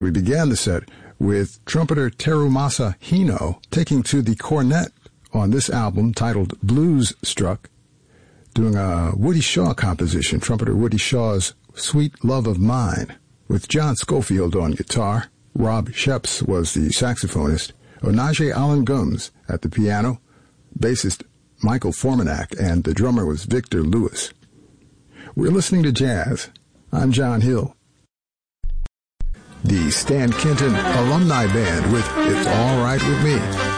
We began the set with trumpeter Terumasa Hino taking to the cornet on this album titled Blues Struck, doing a Woody Shaw composition, trumpeter Woody Shaw's Sweet Love of Mine, with John Schofield on guitar. Rob Sheps was the saxophonist, Onaje Allen Gums at the piano, bassist Michael Formanak, and the drummer was Victor Lewis. We're listening to jazz. I'm John Hill. The Stan Kenton Alumni Band with It's All Right With Me.